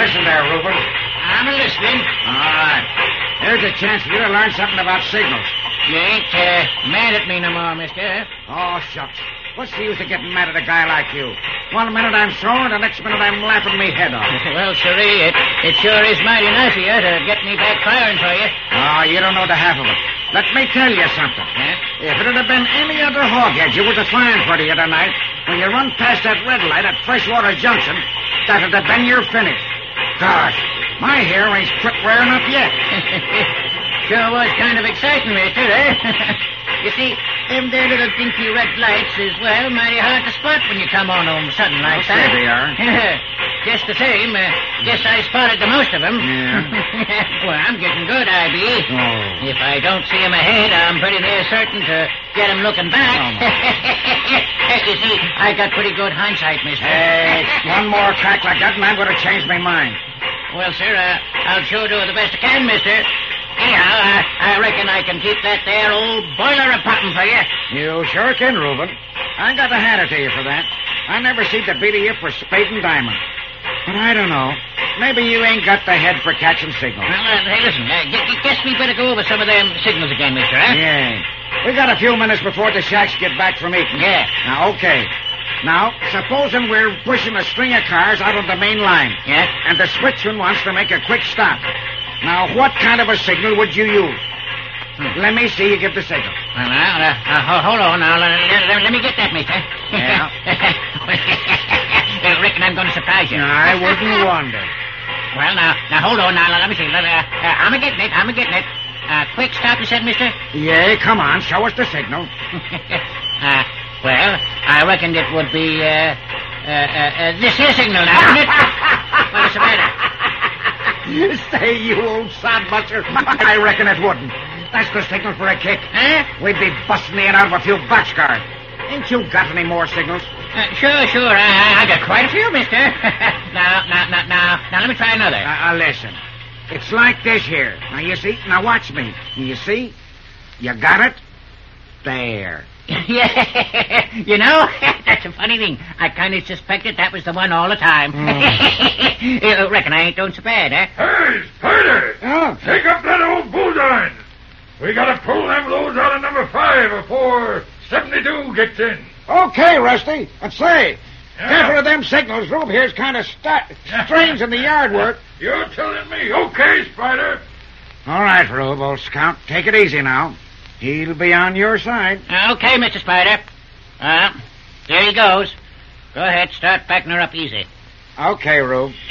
listen there, Reuben. I'm listening. All right. Here's a chance for you to learn something about signals. You ain't mad at me no more, mister. Oh, shucks. What's the use of getting mad at a guy like you? 1 minute I'm sore, the next minute I'm laughing me head off. Well, sirree, it sure is mighty nice of you to get me back firing for you. Oh, you don't know the half of it. Let me tell you something. If it had been any other hoghead you was a-flying for the other night, when you run past that red light at Freshwater Junction, that'd have been your finish. Gosh, my hair ain't quit wearing up yet. Sure was kind of exciting, mister, eh? You see, them there little dinky red lights is, well, mighty hard to spot when you come on them sudden like Sure that. they are. Just the same, guess I spotted the most of them. Yeah. Well, I'm getting good, I be. Oh. If I don't see 'em ahead, I'm pretty near certain to get 'em looking back. You see, I got pretty good hindsight, mister. Hey, one more crack like that and I'm going to change my mind. Well, sir, I'll sure do the best I can, mister. Anyhow, I reckon I can keep that there old boiler a-popping for you. You sure can, Reuben. I got to hand it to you for that. I never seem to beat you for Spade and Diamond. But I don't know. Maybe you ain't got the head for catching signals. Well, hey, listen, guess we better go over some of them signals again, mister, eh? Yeah. We got a few minutes before the shacks get back from eating. Yeah. Now, okay. Now, supposing we're pushing a string of cars out on the main line. Yeah? And the switchman wants to make a quick stop. Now, what kind of a signal would you use? Let me see you give the signal. Well, hold on now. Let me get that, mister. Yeah. I reckon I'm going to surprise you. I wouldn't wonder. Well, now, hold on now. Let me see. I'm a-getting it. Quick stop, you said, mister? Yeah, come on. Show us the signal. Well, I reckoned it would be, this here signal now, isn't it? What's the matter? Say, you old sodbuster. I reckon it wouldn't. That's the signal for a kick. Huh? We'd be busting in out of a few boxcars. Ain't you got any more signals? Sure. I got quite a few, mister. Now, let me try another. Listen. It's like this here. Now, you see? Now, watch me. You see? You got it? There. Yeah, you know, that's a funny thing. I kind of suspected that was the one all the time. Reckon I ain't doing so bad, eh? Hey, Spider! Oh. Take up that old bullseye. We gotta pull them loads out of number 5 before 72 gets in. Okay, Rusty. And say, Yeah. careful of them signals. Rube here's kind of strange in the yard work. You're telling me. Okay, Spider. All right, Rube, old scout. Take it easy now. He'll be on your side. Okay, Mr. Spider. There he goes. Go ahead, start backing her up easy. Okay, Rube.